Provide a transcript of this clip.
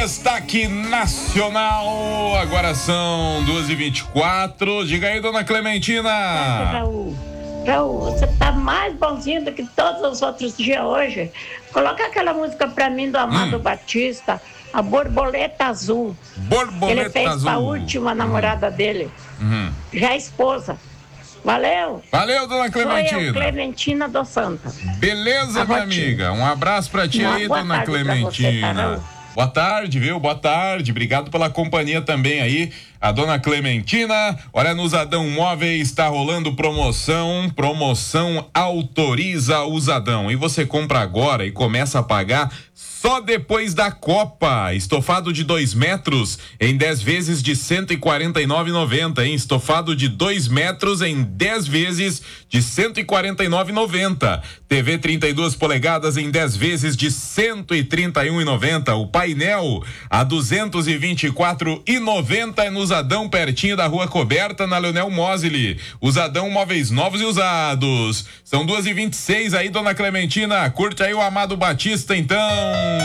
Destaque nacional, agora são 2h24. Diga aí, dona Clementina. Raul, você tá mais bonzinho do que todos os outros dias hoje. Coloca aquela música pra mim do Amado Batista, a Borboleta Azul. Borboleta Ele fez Azul. pra última namorada dele, já a esposa. Valeu, dona Clementina. Foi a Clementina do Santa. Beleza, minha amiga. Um abraço pra ti aí, dona Clementina. Boa tarde, viu? Boa tarde. Obrigado pela companhia também aí. A dona Clementina. Olha, no Usadão Móveis está rolando promoção. Promoção autoriza Usadão. E você compra agora e começa a pagar só depois da Copa. Estofado de 2 metros em 10 vezes de R$149,90, hein? Estofado de 2 metros em 10 vezes de R$149,90. TV 32 polegadas em 10 vezes de R$131,90. O painel a R$224,90 é no Usadão, pertinho da Rua Coberta, na Leonel Mosili. Usadão, móveis novos e usados. São 2h26 aí, dona Clementina. Curte aí o Amado Batista, então.